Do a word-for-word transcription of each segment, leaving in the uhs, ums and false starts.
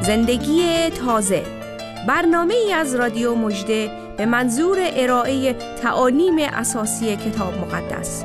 زندگی تازه، برنامه ای از رادیو مژده به منظور ارائه تعالیم اساسی کتاب مقدس.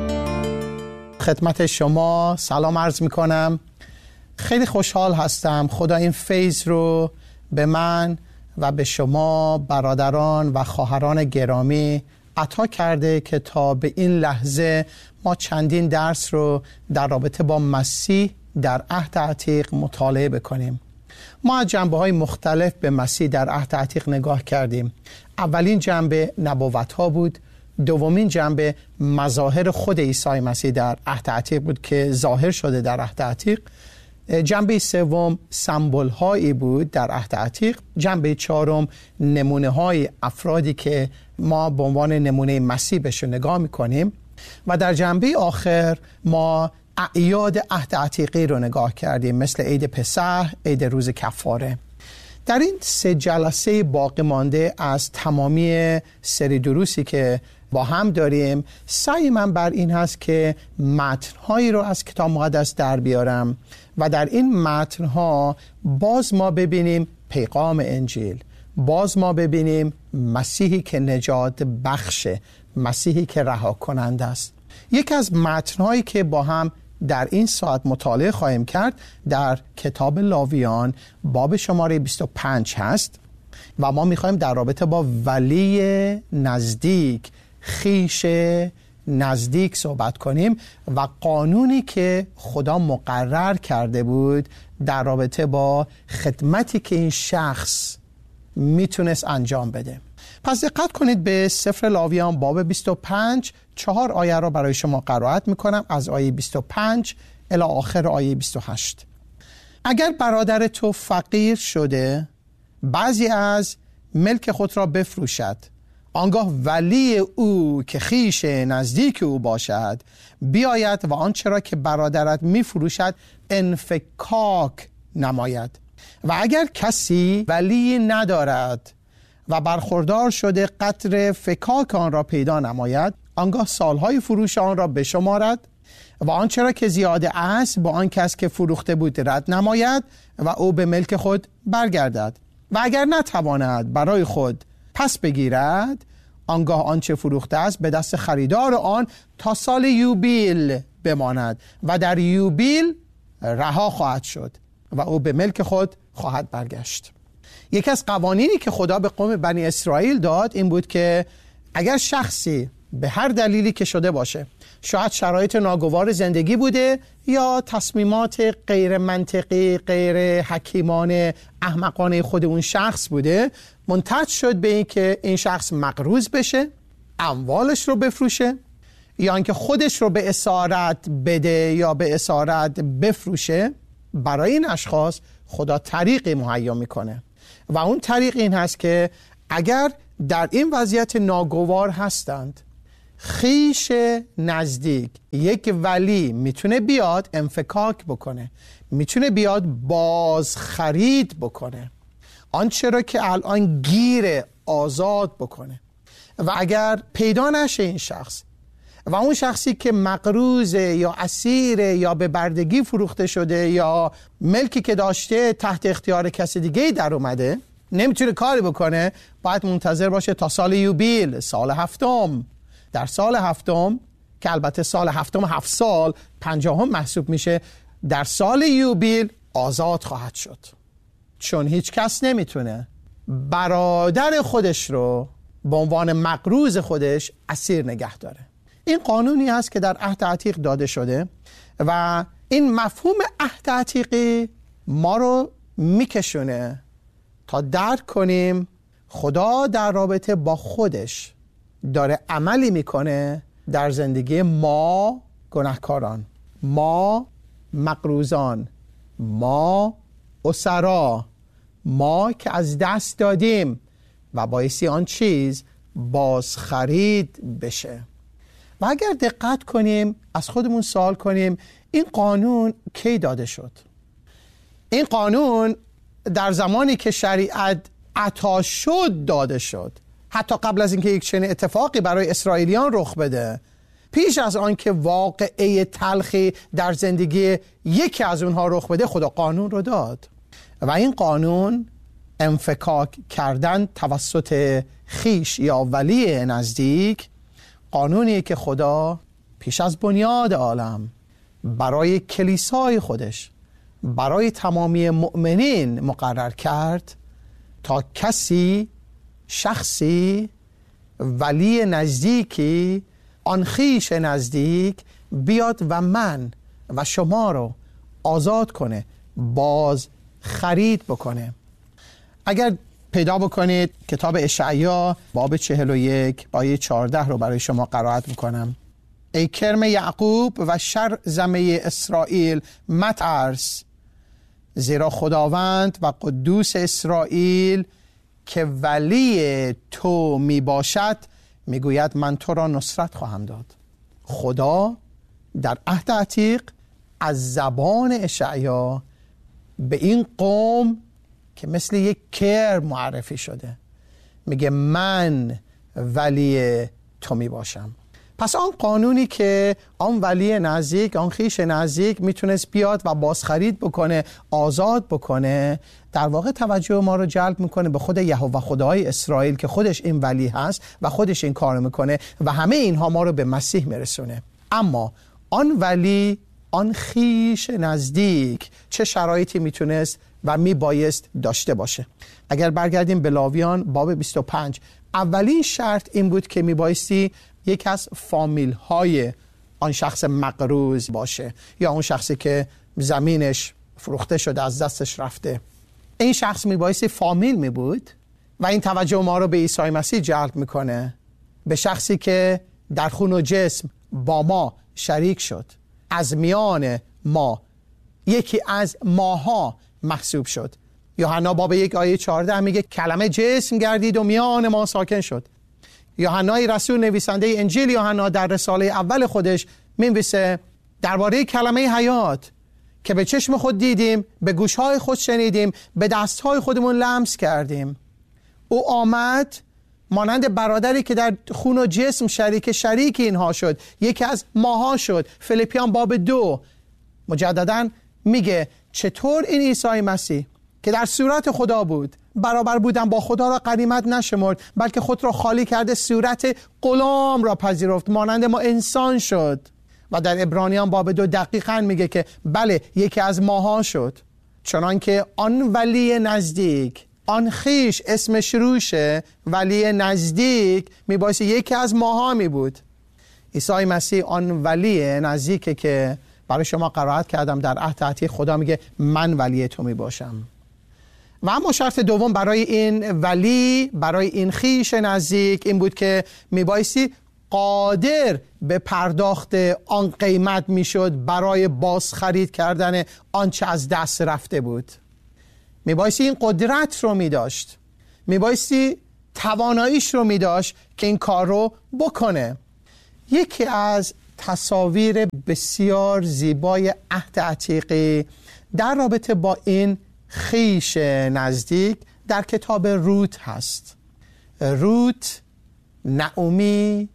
خدمت شما سلام عرض می کنم. خیلی خوشحال هستم خدا این فیض رو به من و به شما برادران و خواهران گرامی عطا کرده که تا به این لحظه ما چندین درس رو در رابطه با مسیح در عهد عتیق مطالعه بکنیم. ما از جنبه‌های مختلف به مسیح در عهد عتیق نگاه کردیم. اولین جنبه نبوت‌ها بود، دومین جنبه مظاهر خود عیسی مسیح در عهد عتیق بود که ظاهر شده در عهد عتیق، جنبه سوم سمبول‌هایی بود در عهد عتیق، جنبه چهارم نمونه‌های افرادی که ما به عنوان نمونه مسیح بهش نگاه می‌کنیم و در جنبه آخر ما اعیاد عهد عتیقی رو نگاه کردیم، مثل عید پسح، عید روز کفاره. در این سه جلسه باقی مانده از تمامی سری دروسی که با هم داریم، سعی من بر این هست که متن‌هایی رو از کتاب مقدس در بیارم و در این متن‌ها باز ما ببینیم پیغام انجیل، باز ما ببینیم مسیحی که نجات بخشه، مسیحی که رها کننده است. یک از متن‌هایی که با هم در این ساعت مطالعه خواهیم کرد در کتاب لاویان باب شماره بیست و پنج هست و ما می‌خوایم در رابطه با ولی نزدیک، خیش نزدیک صحبت کنیم و قانونی که خدا مقرر کرده بود در رابطه با خدمتی که این شخص میتونست انجام بده. پس دقت کنید به سفر لاویان باب بیست و پنج، چهار آیه را برای شما قرائت میکنم از آیه بیست و پنج الی آخر آیه بیست و هشت. اگر برادر تو فقیر شده بعضی از ملک خود را بفروشد، آنگاه ولی او که خیش نزدیک او باشد بیاید و آنچه را که برادرت میفروشد انفکاک نماید. و اگر کسی ولی ندارد و برخوردار شده قدر فکاک آن را پیدا نماید، آنگاه سالهای فروش آن را بشمارد و آنچه را که زیاده است با آن کس که فروخته بود رد نماید و او به ملک خود برگردد. و اگر نتواند برای خود پس بگیرد، آنگاه آنچه فروخته است به دست خریدار آن تا سال یوبیل بماند و در یوبیل رها خواهد شد و او به ملک خود خواهد برگشت. یکی از قوانینی که خدا به قوم بنی اسرائیل داد این بود که اگر شخصی به هر دلیلی که شده باشه، شاید شرایط ناگوار زندگی بوده یا تصمیمات غیر منطقی، غیر حکیمانه، احمقانه خود اون شخص بوده، منتج شد به این که این شخص مقروض بشه، اموالش رو بفروشه یا اینکه خودش رو به اسارت بده یا به اسارت بفروشه. برای این اشخاص خدا طریقی مهیا میکنه و اون طریق این هست که اگر در این وضعیت ناگوار هستند، خیش نزدیک یک ولی میتونه بیاد انفکاک بکنه، میتونه بیاد باز خرید بکنه، آنچه را که الان گیره آزاد بکنه. و اگر پیدا نشه این شخص و اون شخصی که مقروضه یا اسیره یا به بردگی فروخته شده یا ملکی که داشته تحت اختیار کسی دیگه در اومده، نمیتونه کاری بکنه، باید منتظر باشه تا سال یوبیل، سال هفتم. در سال هفتم که البته سال هفتم هفت سال پنجاهم محسوب میشه، در سال یوبیل آزاد خواهد شد، چون هیچ کس نمیتونه برادر خودش رو به عنوان مقروض خودش اسیر نگه داره. این قانونی است که در عهد عتیق داده شده و این مفهوم عهد عتیقی ما رو میکشونه تا درک کنیم خدا در رابطه با خودش داره عملی میکنه در زندگی ما گناهکاران، ما مقروضان، ما اسرا، ما که از دست دادیم و بایستی آن چیز باز خرید بشه. و اگر دقت کنیم از خودمون سوال کنیم این قانون کی داده شد؟ این قانون در زمانی که شریعت عطا شد داده شد، حتی قبل از اینکه یک چنین اتفاقی برای اسرائیلیان رخ بده، پیش از آن که واقعه تلخی در زندگی یکی از اونها رخ بده، خدا قانون رو داد. و این قانون انفکاک کردن توسط خیش یا ولی نزدیک، قانونی که خدا پیش از بنیاد عالم برای کلیسای خودش، برای تمامی مؤمنین مقرر کرد تا کسی، شخصی، ولی نزدیکی، آن خویش نزدیک بیاد و من و شما رو آزاد کنه، باز خرید بکنه. اگر پیدا بکنید کتاب اشعیا باب چهل و یک آیه چهارده رو برای شما قرائت میکنم. ای کرم یعقوب و شر زمه اسرائیل مترس، زیرا خداوند و قدوس اسرائیل که ولی تو می باشد میگوید من تو را نصرت خواهم داد. خدا در عهد عتیق از زبان اشعیا به این قوم که مثل یک کرم معرفی شده میگه من ولی تو می باشم. پس آن قانونی که آن ولی نزدیک، آن خویش نزدیک میتونست بیاد و بازخرید بکنه، آزاد بکنه، در واقع توجه ما رو جلب میکنه به خود یهوه خدای اسرائیل که خودش این ولی هست و خودش این کار میکنه و همه اینها ما رو به مسیح میرسونه. اما آن ولی، آن خویش نزدیک چه شرایطی میتونست و میبایست داشته باشه؟ اگر برگردیم به لاویان باب بیست و پنج، اولین شرط این بود که میبایستی یکی از فامیل های آن شخص مقروض باشه یا اون شخصی که زمینش فروخته شده، از دستش رفته. این شخص میبایستی فامیل می بود و این توجه ما رو به عیسی مسیح جلب میکنه، به شخصی که در خون و جسم با ما شریک شد، از میان ما یکی از ماها محسوب شد. یوحنا باب یک آیه چهارده میگه کلمه جسم گردید و میان ما ساکن شد. یوحنای رسول نویسنده انجیل یوحنا در رساله اول خودش می‌نویسه درباره کلمه حیات که به چشم خود دیدیم، به گوشهای خود شنیدیم، به دستهای خودمون لمس کردیم. او آمد مانند برادری که در خون و جسم شریک شریک اینها شد، یکی از ماها شد. فیلیپیان باب دو مجدداً میگه چطور این عیسی مسیح که در صورت خدا بود، برابر بودن با خدا را غنیمت نشمرد، بلکه خود را خالی کرده، صورت غلام را پذیرفت، مانند ما انسان شد. و در عبرانیان باب دو دقیقاً میگه که بله یکی از ماها شد، چنان که آن ولی نزدیک، آن خویش اسمش روشه، ولی نزدیک میبایستی یکی از ماها می بود. عیسی مسیح آن ولی نزدیکه که برای شما قرائت کردم در عهد عتیق. خدا میگه من ولی تو می باشم. و اما شرط دوم برای این ولی، برای این خویش نزدیک این بود که میبایستی قادر به پرداخت آن قیمت میشد برای بازخرید کردن آنچه از دست رفته بود. میبایستی این قدرت رو میداشت، میبایستی تواناییش رو میداشت که این کار رو بکنه. یکی از تصاویر بسیار زیبای عهد عتیقی در رابطه با این خویش نزدیک در کتاب روت هست. روت، نعومی،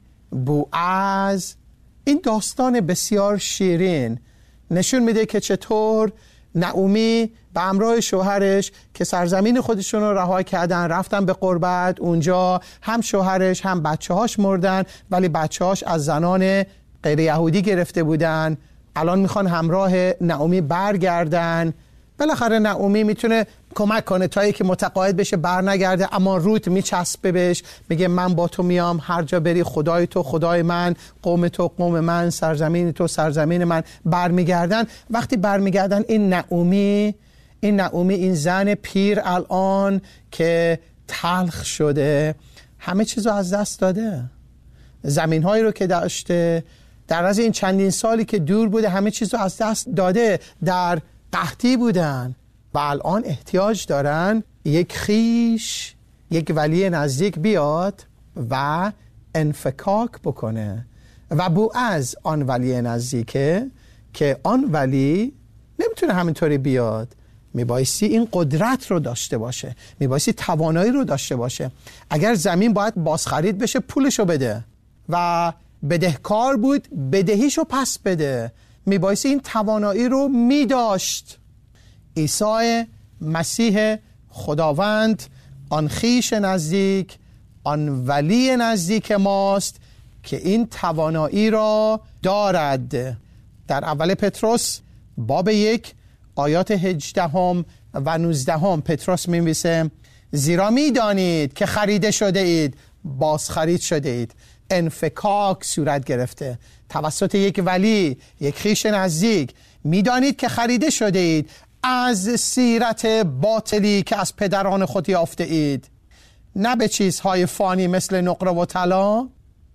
بوعز، این داستان بسیار شیرین نشون میده که چطور نعومی به همراه شوهرش که سرزمین خودشون رو رها کردن رفتن به غربت، اونجا هم شوهرش هم بچه هاش مردن، ولی بچه هاش از زنان غیر یهودی گرفته بودن. الان میخوان همراه نعومی برگردن. بالاخره نعومی میتونه کمک کنه تا که متقاعد بشه بر نگرده، اما روت میچسبه بهش، میگه من با تو میام، هر جا بری خدای تو خدای من، قوم تو قوم من، سرزمین تو سرزمین من. برمیگردن. وقتی برمیگردن این نعومی این نعومی این زن پیر الان که تلخ شده، همه چیزو از دست داده، زمین هایی رو که داشته در از این چندین سالی که دور بوده همه چیزو از دست داده، در قحطی بودن و الان احتیاج دارن یک خویش، یک ولی نزدیک بیاد و انفکاک بکنه. و بوعز آن ولی نزدیکه که آن ولی نمیتونه همینطوری بیاد، میبایستی این قدرت رو داشته باشه، میبایستی توانایی رو داشته باشه. اگر زمین باید بازخرید بشه پولشو بده و بدهکار بود بدهیشو پس بده، میبایستی این توانایی رو میداشت. عیسی مسیح خداوند آن خویش نزدیک، آن ولی نزدیک ماست که این توانایی را دارد. در اول پتروس باب یک آیات هجدهم و نوزدهم پتروس می‌نویسه زیرا می‌دانید که خریده شده اید، بازخرید شده اید، انفکاک صورت گرفته توسط یک ولی، یک خویش نزدیک. می‌دانید که خریده شده اید از سیرت باطلی که از پدران خود یافته اید، نه به چیزهای فانی مثل نقره و طلا،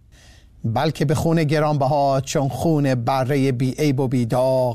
بلکه به خون گرانبها چون خون بره بی عیب و بی داغ،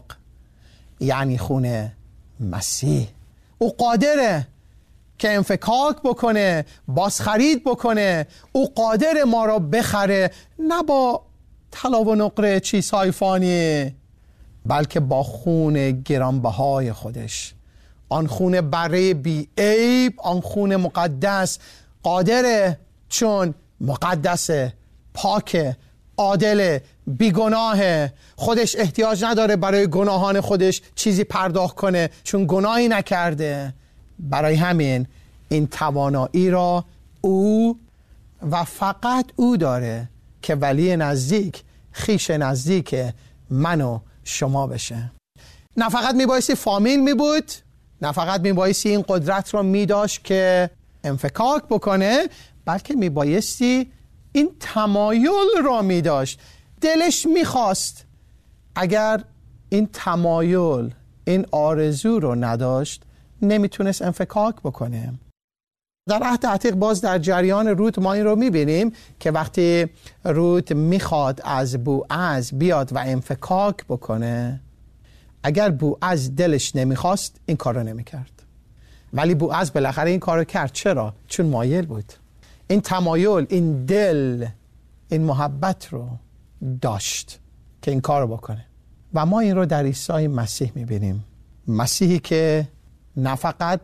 یعنی خون مسیح. او قادره که انفکاک بکنه، بازخرید بکنه. او قادر ما را بخره، نه با طلا و نقره چیزهای فانی، بلکه با خون گرانبهای خودش، آن خون بره بی عیب، آن خون مقدس. قادره چون مقدسه، پاکه، عادل، بیگناه. خودش احتیاج نداره برای گناهان خودش چیزی پرداخت کنه چون گناهی نکرده. برای همین این توانایی را او و فقط او داره که ولی نزدیک، خویش نزدیک من و شما بشه. نه فقط میبایستی فامیل میبود، نه فقط میبایستی این قدرت را میداشت که انفکاک بکنه، بلکه میبایستی این تمایل را میداشت. دلش میخواست. اگر این تمایل، این آرزو رو نداشت، نمیتونست انفکاک بکنه. در عهد عتیق باز در جریان رود ما این رو میبینیم که وقتی رود میخواد از بوعز بیاد و انفکاک بکنه، اگر بوعز دلش نمیخواست این کار رو نمیکرد، ولی بوعز بالاخره این کار رو کرد. چرا؟ چون مایل بود. این تمایل، این دل، این محبت رو داشت که این کار رو بکنه. و ما این رو در عیسی مسیح میبینیم. مسیحی که نه فقط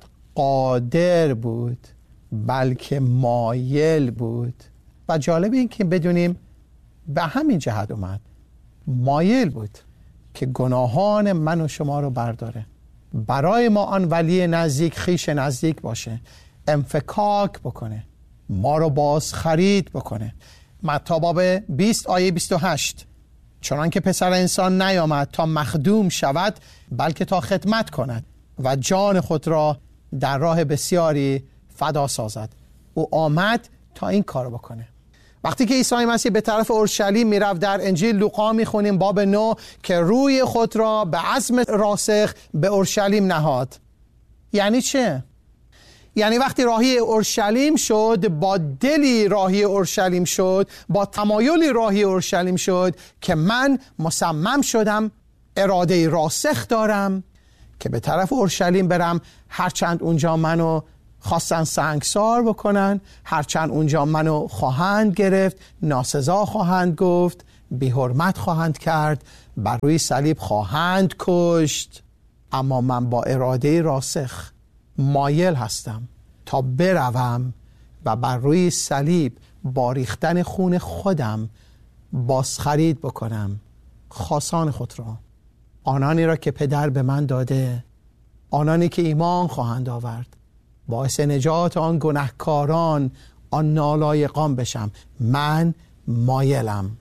قادر بود بلکه مایل بود. و جالب این که بدونیم به همین جهت اومد، مایل بود که گناهان من و شما رو برداره، برای ما آن ولی نزدیک، خویش نزدیک باشه، انفکاک بکنه، ما رو باز خرید بکنه. متی باب بیست آیه بیست و هشت چنان که پسر انسان نیامد تا مخدوم شود بلکه تا خدمت کند و جان خود را در راه بسیاری فدا سازد. او آمد تا این کار بکنه. وقتی که عیسی مسیح به طرف اورشلیم میرفت، در انجیل لوقا میخونیم باب نه که روی خود را به عزم راسخ به اورشلیم نهاد. یعنی چه؟ یعنی وقتی راهی اورشلیم شد، با دلی راهی اورشلیم شد، با تمایلی راهی اورشلیم شد که من مصمم شدم، اراده راسخ دارم که به طرف اورشلیم برم، هرچند اونجا منو خواستن سنگسار بکنن، هرچند اونجا منو خواهند گرفت، ناسزا خواهند گفت، بی حرمت خواهند کرد، بر روی صلیب خواهند کشت، اما من با اراده راسخ مایل هستم تا بروم و بر روی صلیب با ریختن خون خودم بازخرید بکنم خاصان خود را، آنانی را که پدر به من داده، آنانی که ایمان خواهند آورد، باعث نجات آن گناهکاران، آن نالایقان بشم. من مایلم.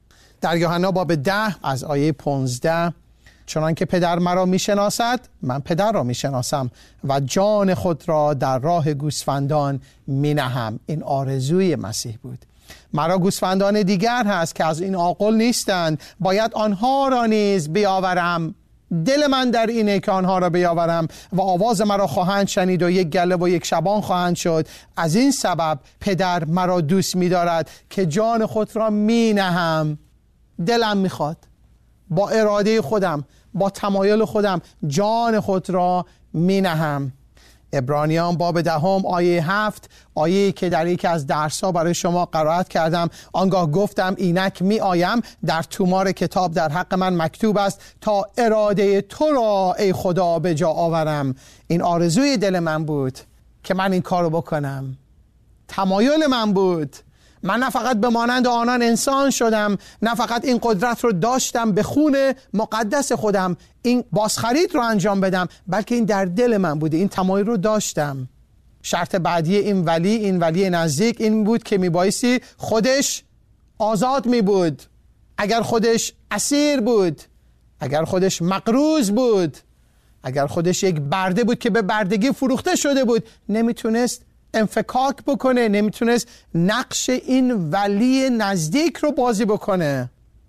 در یوحنا باب ده از آیه پانزده چنان که پدر مرا میشناسد من پدر را میشناسم و جان خود را در راه گوسفندان مینهم. این آرزوی مسیح بود. مرا گوسفندان دیگر هست که از این عاقل نیستند، باید آنها را نیز بیاورم. دل من در اینه که آنها را بیاورم و آواز مرا خواهند شنید و یک گله و یک شبان خواهند شد. از این سبب پدر مرا دوست می‌دارد که جان خود را مینهم. دلم میخواد، با اراده خودم، با تمایل خودم جان خود را مینهم. عبرانیان باب دهم آیه هفت، آیه‌ای که در یکی از درس‌ها برای شما قرائت کردم، آنگاه گفتم اینک می آیم، در تومار کتاب در حق من مکتوب است تا اراده تو را ای خدا به جا آورم. این آرزوی دل من بود که من این کارو بکنم، تمایل من بود. من نه فقط به مانند آنان انسان شدم، نه فقط این قدرت رو داشتم به خون مقدس خودم این بازخرید رو انجام بدم، بلکه این در دل من بوده، این تمایل رو داشتم. شرط بعدی این ولی، این ولی نزدیک، این بود که میبایستی خودش آزاد می بود. اگر خودش اسیر بود، اگر خودش مقروض بود، اگر خودش یک برده بود که به بردگی فروخته شده بود، نمیتونست انفکاک بکنه، نمیتونست نقش این ولی نزدیک رو بازی بکنه.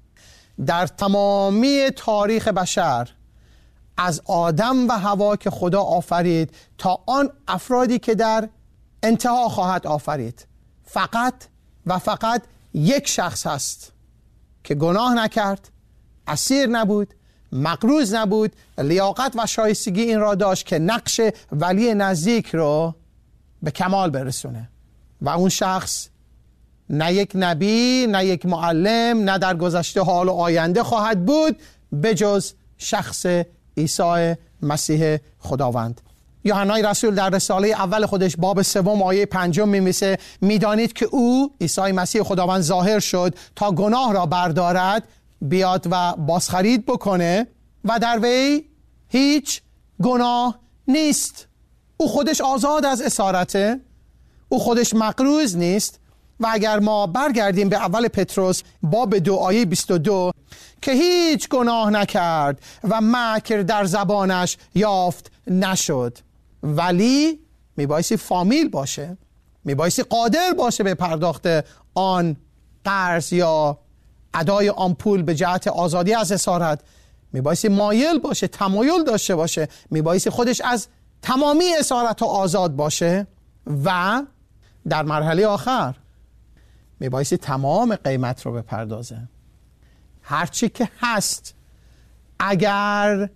در تمامی تاریخ بشر، از آدم و حوا که خدا آفرید تا آن افرادی که در انتها خواهد آفرید، فقط و فقط یک شخص هست که گناه نکرد، اسیر نبود، مقروض نبود، لیاقت و شایستگی این را داشت که نقش ولی نزدیک رو به کمال برسونه. و اون شخص نه یک نبی، نه یک معلم، نه در گذشته، حال و آینده خواهد بود بجز شخص عیسی مسیح خداوند. یوحنای رسول در رساله اول خودش باب سوم آیه پنجم می‌نویسه میدانید که او عیسی مسیح خداوند ظاهر شد تا گناه را بردارد، بیاد و بازخرید بکنه و در وی هیچ گناه نیست. او خودش آزاد از اسارته، او خودش مقروض نیست. و اگر ما برگردیم به اول پتروس باب دو آیه بیست و دو که هیچ گناه نکرد و مکر در زبانش یافت نشد، ولی میبایستی فامیل باشه، میبایستی قادر باشه به پرداخت آن قرض یا ادای آن پول به جهت آزادی از اسارت، میبایستی مایل باشه، تمایل داشته باشه، میبایستی خودش از تمامی اسارت ها آزاد باشه و در مرحله آخر میبایستی تمام قیمت رو بپردازه. هرچی که هست. اگر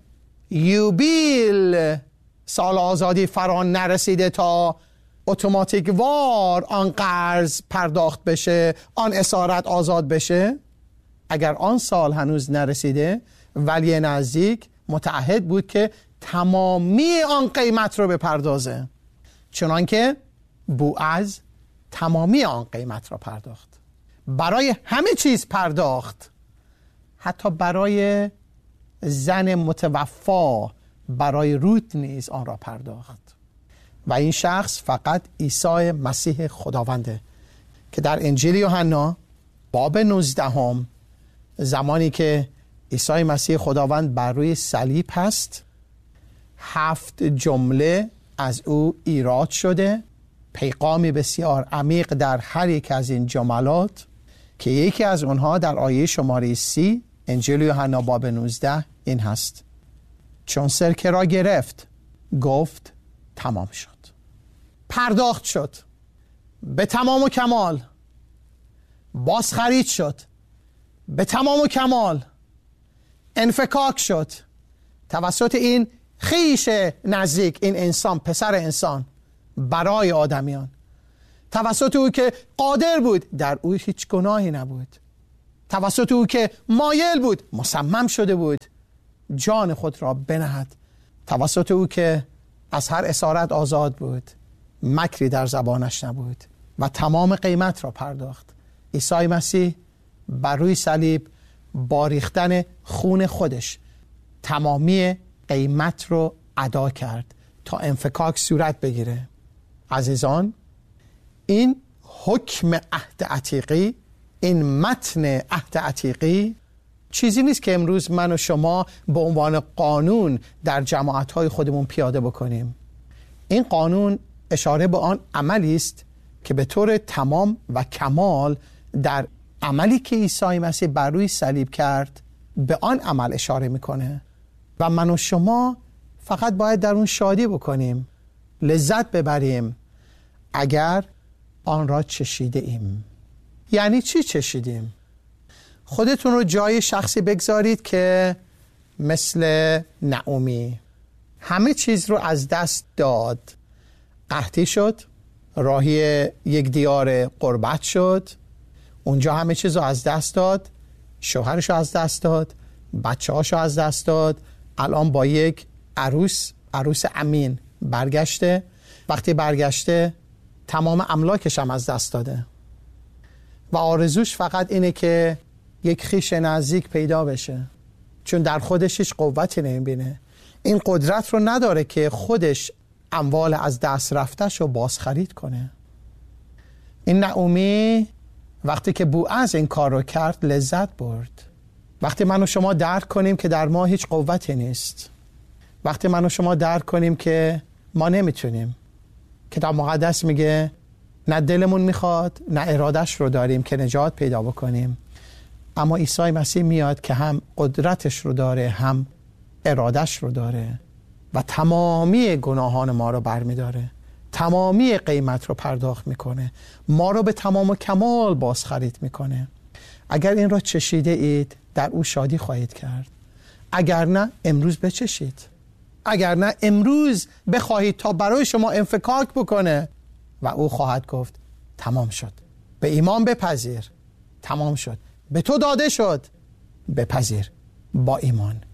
یوبیل سال آزادی فران نرسیده تا اتوماتیک وار آن قرض پرداخت بشه، آن اسارت آزاد بشه، اگر آن سال هنوز نرسیده، ولی نزدیک متعهد بود که تمامی آن قیمت رو بپردازه، چنانکه بوعز تمامی آن قیمت را پرداخت. برای همه چیز پرداخت، حتی برای زن متوفا، برای روت نیز آن را پرداخت. و این شخص فقط عیسی مسیح خداونده که در انجیل یوحنا باب نوزدهم، زمانی که عیسی مسیح خداوند بر روی صلیب هست، هفت جمله از او ایراد شده، پیغامی بسیار عمیق در هر یک از این جملات که یکی از اونها در آیه شماره سی انجیل یوحنا باب نوزده این هست: چون سرکه را گرفت گفت تمام شد. پرداخت شد به تمام و کمال، بازخرید شد به تمام و کمال، انفکاک شد توسط این خویش نزدیک، این انسان، پسر انسان، برای آدمیان، توسط او که قادر بود، در او هیچ گناهی نبود، توسط او که مایل بود، مصمم شده بود جان خود را بنهد، توسط او که از هر اسارت آزاد بود، مکری در زبانش نبود و تمام قیمت را پرداخت. عیسی مسیح بر روی صلیب با ریختن خون خودش تمامی قیمت رو ادا کرد تا انفکاک صورت بگیره. عزیزان، این حکم عهد عتیقی، این متن عهد عتیقی چیزی نیست که امروز من و شما به عنوان قانون در جماعت‌های خودمون پیاده بکنیم. این قانون اشاره به آن عملی است که به طور تمام و کمال در عملی که عیسی مسیح بر روی صلیب کرد به آن عمل اشاره میکنه و من و شما فقط باید در اون شادی بکنیم، لذت ببریم اگر آن را چشیده ایم. یعنی چی چشیدیم؟ خودتون رو جای شخصی بگذارید که مثل نعومی همه چیز رو از دست داد، قحطی شد، راهی یک دیار غربت شد، اونجا همه چیز رو از دست داد، شوهرش رو از دست داد، بچه هاش رو از دست داد، الان با یک عروس عروس امین برگشته. وقتی برگشته تمام املاکش هم از دست داده. و آرزوش فقط اینه که یک خویش نزدیک پیدا بشه، چون در خودش هیچ قوتی نمیبینه. این قدرت رو نداره که خودش اموال از دست رفتش رو بازخرید کنه. این نعومی وقتی که بوعز این کار رو کرد لذت برد. وقتی من و شما درک کنیم که در ما هیچ قوتی نیست، وقتی من و شما درک کنیم که ما نمیتونیم، کتاب مقدس میگه نه دلمون میخواد نه ارادش رو داریم که نجات پیدا بکنیم، اما عیسی مسیح میاد که هم قدرتش رو داره هم ارادش رو داره و تمامی گناهان ما رو برمیداره، تمامی قیمت رو پرداخت میکنه، ما رو به تمام و کمال بازخرید میکنه. اگر این را چشیده اید در او شادی خواهید کرد، اگر نه امروز بچشید، اگر نه امروز بخواهید تا برای شما انفکاک بکنه و او خواهد گفت تمام شد. به ایمان بپذیر، تمام شد. به تو داده شد، بپذیر با ایمان.